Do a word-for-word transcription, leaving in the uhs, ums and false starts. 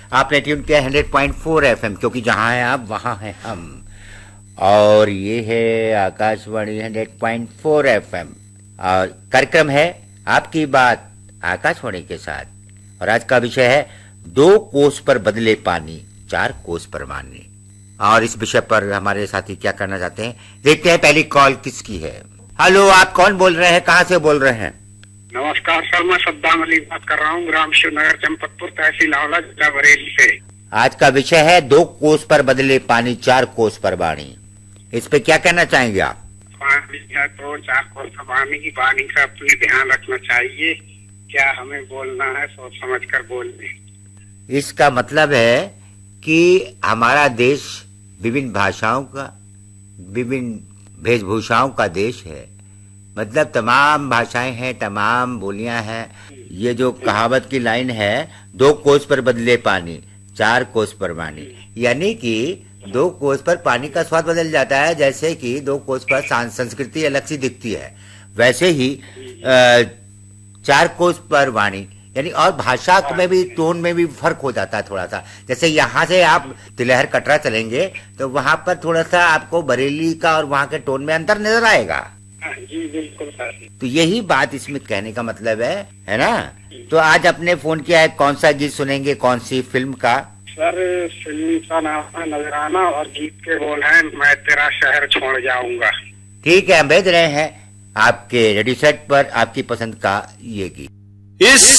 आपने ट्यून किया hundred point four F M, क्योंकि जहां है आप वहां है हम। और ये है Akashvani hundred point four F M और कार्यक्रम है आपकी बात आकाशवाणी के साथ। और आज का विषय है दो कोस पर बदले पानी, चार कोस पर पानी। और इस विषय पर हमारे साथी क्या करना चाहते हैं, देखते हैं पहली कॉल किसकी है। हेलो, आप कौन बोल रहे हैं, कहाँ से बोल रहे हैं? नमस्कार सर, मैं सद्दाम अली बात कर रहा हूँ, ग्राम शिवनगर, चंपतपुर, तहसील आंवला, जिला बरेली से। आज का विषय है दो कोस पर बदले पानी, चार कोस पर वाणी। इस पे क्या कहना चाहेंगे आप? पानी है तो चार कोस पर वाणी की, वाणी का अपने ध्यान रखना चाहिए। क्या हमें बोलना है सोच समझ कर बोलने। इसका मतलब है कि हमारा देश विभिन्न भाषाओं का, विभिन्न वेशभूषाओं का देश है। मतलब तमाम भाषाएं हैं, तमाम बोलियां हैं। ये जो कहावत की लाइन है, दो कोस पर बदले पानी, चार कोस पर वाणी, यानी कि दो कोस पर पानी का स्वाद बदल जाता है। जैसे कि दो कोस पर संस्कृति अलग सी दिखती है, वैसे ही चार कोस पर वाणी, यानी और भाषा में भी, टोन में भी फर्क हो जाता है थोड़ा सा। जैसे यहाँ से आप तिलहर कटरा चलेंगे तो वहां पर थोड़ा सा आपको बरेली का और वहां के टोन में अंतर नजर आएगा। जी बिल्कुल सर। तो यही बात इसमें कहने का मतलब है, है ना? तो आज अपने फोन किया है, कौन सा गीत सुनेंगे, कौन सी फिल्म का? सर फिल्म का नाम है नजराना और गीत के बोल है मैं तेरा शहर छोड़ जाऊंगा। ठीक है, हम भेज रहे हैं आपके रेडियो सेट पर आपकी पसंद का ये गीत। इस